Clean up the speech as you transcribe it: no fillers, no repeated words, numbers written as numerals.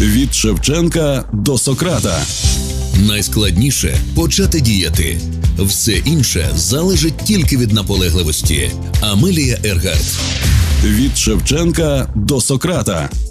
Від Шевченка до Сократа. Найскладніше – почати діяти. Все інше залежить тільки від наполегливості. Амелія Ергардт. Від Шевченка до Сократа.